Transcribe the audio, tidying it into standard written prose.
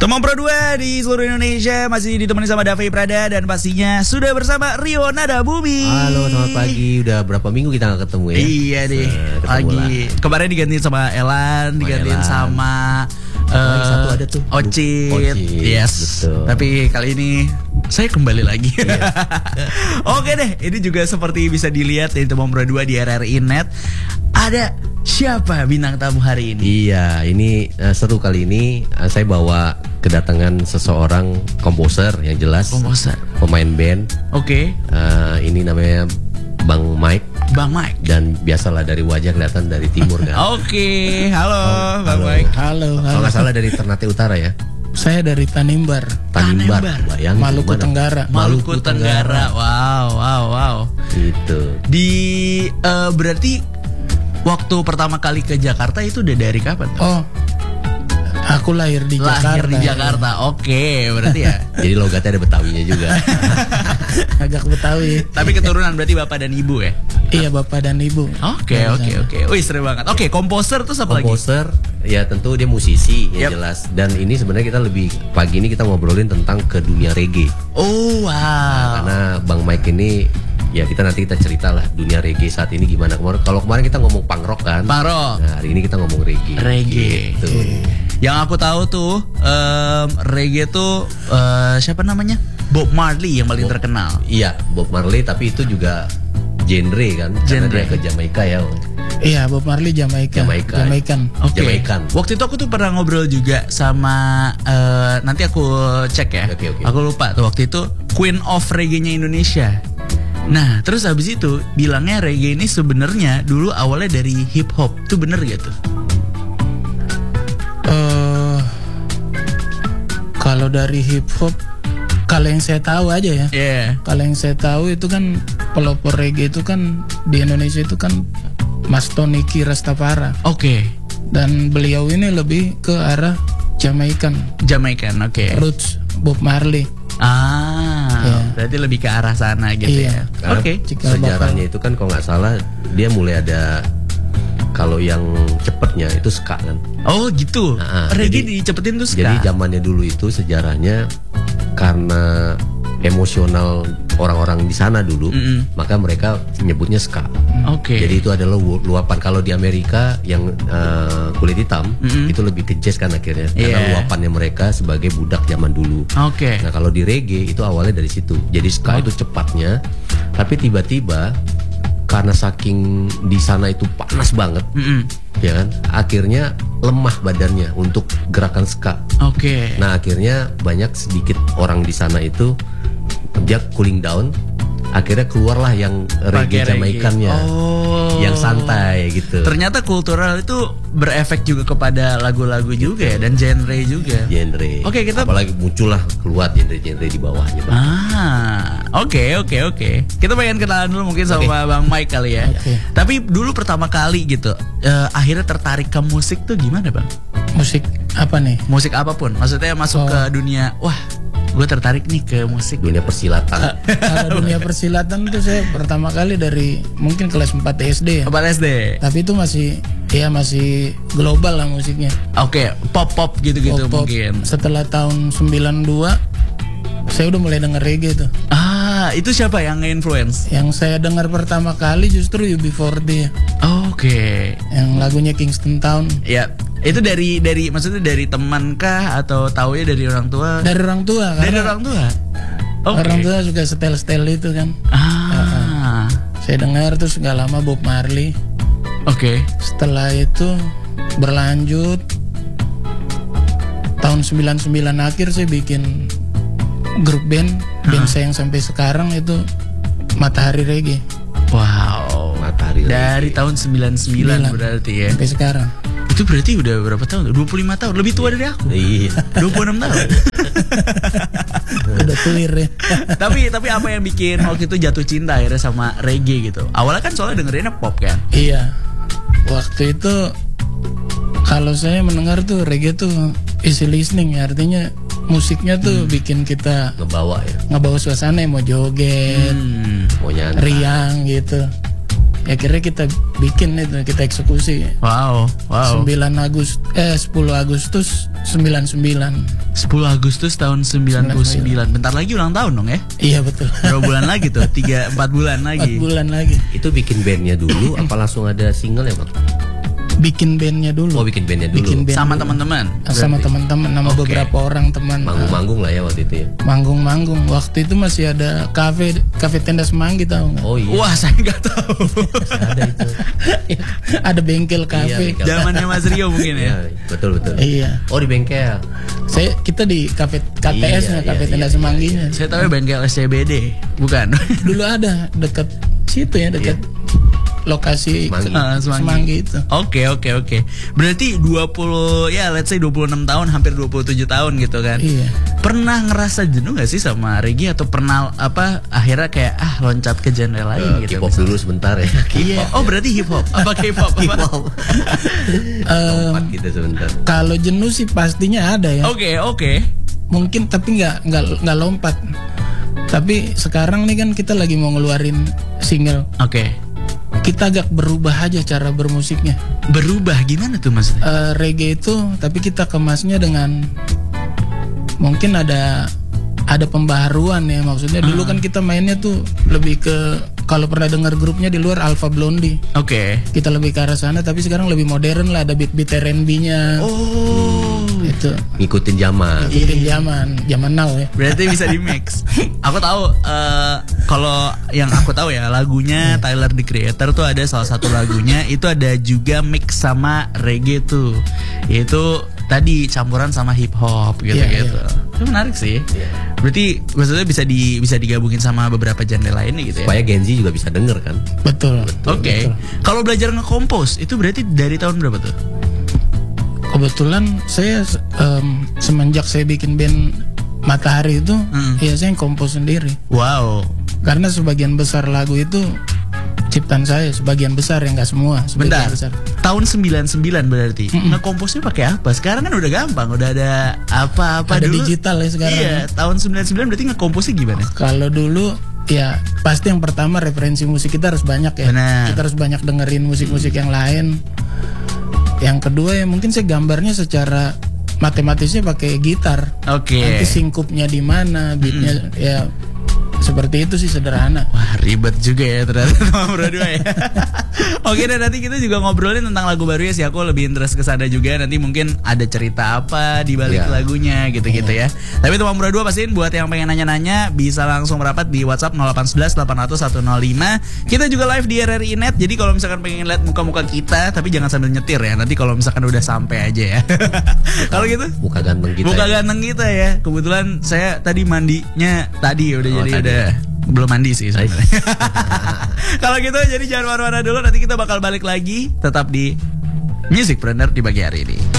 Teman Pro 2 di seluruh Indonesia masih ditemani sama Davi Prada dan pastinya sudah bersama Rio Nada Bumi. Halo, selamat pagi. Udah berapa minggu kita gak ketemu ya? Iya deh. Lagi kemarin digantiin sama Elan, digantiin sama satu ada tuh Ocit. Yes. Betul. Tapi kali ini saya kembali lagi. Oke deh, ini juga seperti bisa dilihat di Teman Pro 2 di RRI Net. Ada siapa bintang tamu hari ini? Iya, ini seru kali ini. Saya bawa kedatangan seseorang komposer yang jelas. Komposer, pemain band. Oke. Ini namanya Bang Mike. Bang Mike. Dan biasalah dari wajah kelihatan dari timur kan. Oke, halo Bang Mike. Halo. Kalau nggak salah dari Ternate Utara ya. Saya dari Tanimbar. Tanimbar. Bayangin Maluku Tenggara. Maluku Tenggara. Wow. Gitu. Di berarti waktu pertama kali ke Jakarta itu udah dari kapan? Oh, aku lahir di Jakarta. Lahir di Jakarta. Oke, berarti ya. Jadi logatnya ada Betawinya juga. Agak Betawi. Tapi keturunan berarti bapak dan ibu ya? Iya, bapak dan ibu. Oke. Wih, seru banget. Oke, komposer tuh apa lagi? Komposer, ya tentu dia musisi yang jelas. Dan ini sebenarnya kita lebih pagi ini kita ngobrolin tentang ke dunia reggae. Oh, wow. Nah, karena Bang Mike ini ya kita cerita lah dunia reggae saat ini gimana. Kalau kemarin kita ngomong punk rock kan. Punk rock. Nah, hari ini kita ngomong reggae. Reggae. Gitu. Yang aku tahu tuh reggae tuh siapa namanya? Bob Marley yang paling terkenal. Iya, Bob Marley, tapi itu juga genre kan. Karena dia ke Jamaika ya. Iya, Bob Marley Jamaican. Oke. Waktu itu aku tuh pernah ngobrol juga sama nanti aku cek ya. Oke. Aku lupa tuh waktu itu Queen of Reggae-nya Indonesia. Nah, terus habis itu bilangnya reggae ini sebenarnya dulu awalnya dari hip hop. Itu bener gitu? Kalau dari hip hop, kalau yang saya tahu aja ya. Iya. Kalau yang saya tahu itu kan pelopor reggae itu kan di Indonesia itu kan Mas Toniki Rastafara. Oke. Dan beliau ini lebih ke arah Jamaican, oke. roots Bob Marley. Berarti lebih ke arah sana gitu ya. Oke. Sejarahnya itu kan kalau nggak salah dia mulai ada, kalau yang cepetnya itu ska kan. Oh gitu. Reggae dicepetin tuh ska. Jadi zamannya dulu itu sejarahnya karena emosional orang-orang di sana dulu, maka mereka nyebutnya ska. Oke. Jadi itu adalah luapan. Kalau di Amerika yang kulit hitam itu lebih ke jazz kan akhirnya, karena luapannya mereka sebagai budak zaman dulu. Oke. Nah kalau di reggae itu awalnya dari situ. Jadi ska itu cepatnya, tapi tiba-tiba karena saking di sana itu panas banget, ya kan, akhirnya lemah badannya untuk gerakan ska. Oke. Nah akhirnya banyak sedikit orang di sana itu dia cooling down, akhirnya keluarlah yang reggae Jamaikannya, yang santai gitu. Ternyata kultural itu berefek juga kepada lagu-lagu juga ya, dan genre juga. Oke, kita apalagi muncullah keluar genre-genre di bawahnya. Oke. Kita pengen kenalan dulu mungkin sama Bang Mike kali ya. Tapi dulu pertama kali gitu, akhirnya tertarik ke musik tuh gimana Bang? Musik apa nih? Musik apapun. Maksudnya masuk ke dunia, wah gue tertarik nih ke musik. Dunia persilatan. Kalau dunia persilatan itu saya pertama kali dari mungkin kelas 4 SD ya. 4 SD. Tapi itu masih global lah musiknya. Oke, pop gitu-gitu Pop. mungkin. Setelah tahun 92 saya udah mulai denger reggae tuh. Itu siapa yang nge-influence? Yang saya dengar pertama kali justru UB40. Oke. Yang lagunya Kingston Town. Ya, itu dari maksudnya dari teman kah atau taunya dari orang tua? Dari orang tua. Dari orang tua. Okay. Orang tua juga setel itu kan. Saya dengar terus gak lama Bob Marley. Oke. Setelah itu berlanjut tahun 99 akhir saya bikin grup band saya yang sampai sekarang itu Matahari Reggae. Wow. Matahari dari Reggae. tahun 99 berarti ya. Sampai sekarang. Itu berarti udah berapa tahun? 25 tahun. Lebih tua dari aku. Iya. 26 tahun. Udah clear ya. Tapi apa yang bikin waktu itu jatuh cinta akhirnya sama reggae gitu? Awalnya kan soalnya dengerinnya pop kan? Iya. Waktu itu kalau saya mendengar tuh reggae tuh easy listening ya, artinya musiknya tuh bikin kita ngebawa suasana, mau joget, mau nyantai, riang gitu. akhirnya kita bikin itu, kita eksekusi. Wow. 10 Agustus 99. 10 Agustus tahun 99. Bentar lagi ulang tahun dong ya? Iya betul. Berapa bulan lagi tuh? 3-4 bulan 4 lagi. bulan lagi. Itu bikin bandnya dulu apa langsung ada single ya Bang? Bikin bandnya dulu. Oh bikin bandnya dulu. Bikin band Sama dulu. teman-teman. Sama teman-teman, nama Oke. beberapa orang teman. Manggung-manggung lah ya waktu itu ya. Manggung-manggung. Waktu itu masih ada kafe Tenda Semanggi, tahu nggak? Oh iya. Wah, saya nggak tahu. Ada itu. Ada bengkel kafe. bengkel. Zamannya Mas Rio mungkin ya. Iya, betul. Iya. Oh di bengkel. Kita di kafe KTS-nya, kafe Tenda Semangginya. Saya tahu bengkel SCBD, bukan? Dulu ada dekat situ ya, dekat lokasi Semanggi. Semanggi itu. Oke. Berarti 20 ya let's say 26 tahun, hampir 27 tahun gitu kan. Iya. Pernah ngerasa jenuh gak sih sama reggae atau pernah akhirnya kayak loncat ke genre lain gitu? K-pop dulu sebentar ya. Iya. Oh, berarti hip hop. Apa K-pop? K-pop. Lompat gitu sebentar. Kalau jenuh sih pastinya ada ya. Oke. Mungkin tapi nggak lompat. Tapi sekarang nih kan kita lagi mau ngeluarin single. Oke. Kita agak berubah aja cara bermusiknya. Berubah gimana tuh Mas? Reggae itu tapi kita kemasnya dengan mungkin ada pembaharuan ya, maksudnya dulu kan kita mainnya tuh lebih ke, kalau pernah dengar grupnya di luar Alpha Blondie. Oke. Kita lebih ke arah sana, tapi sekarang lebih modern lah, ada beat R&B-nya. Oh. Itu Ngikutin zaman. ikutin zaman now ya. Berarti bisa di mix. Aku tahu kalau yang aku tahu ya lagunya Tyler the Creator tuh ada salah satu lagunya itu ada juga mix sama reggae tuh. Yaitu tadi campuran sama hip hop gitu-gitu. Itu menarik sih. Berarti maksudnya bisa digabungin sama beberapa genre lainnya gitu ya. Supaya Gen Z juga bisa denger kan. Betul. Oke. Kalau belajar nge-compose itu berarti dari tahun berapa tuh? Kebetulan saya semenjak saya bikin band Matahari itu, ya saya kompos sendiri. Wow. Karena sebagian besar lagu itu ciptaan saya, sebagian besar ya, nggak semua. Bentar. Besar. Tahun 99 berarti. Nge-composnya pakai apa? Sekarang kan udah gampang, udah ada apa-apa Ada dulu. digital ya sekarang. Iya, tahun 99 berarti nge-composnya gimana? Kalau dulu ya pasti yang pertama referensi musik kita harus banyak ya. Benar. Kita harus banyak dengerin musik-musik yang lain. Yang kedua ya mungkin saya gambarnya secara matematisnya pakai gitar. Oke. Nanti singkupnya di mana, beatnya ya seperti itu sih, sederhana. Wah, ribet juga ya ternyata nomor 2 ya. Oke, dan nanti kita juga ngobrolin tentang lagu barunya sih. Aku lebih interest ke sana juga. Nanti mungkin ada cerita apa di balik lagunya gitu-gitu ya. Tapi itu nomor 2 pastiin buat yang pengen nanya-nanya bisa langsung merapat di WhatsApp 0811 800 105. Kita juga live di RRI Net. Jadi kalau misalkan pengen lihat muka-muka kita, tapi jangan sambil nyetir ya. Nanti kalau misalkan udah sampai aja ya. Kalau gitu Muka ganteng kita. muka ganteng kita ya. Kebetulan saya tadi mandinya tadi udah jadi tadi. udah belum mandi sih sebenarnya. Kalau gitu jadi jangan marah-marah dulu, nanti kita bakal balik lagi tetap di Musicpreneur di pagi hari ini.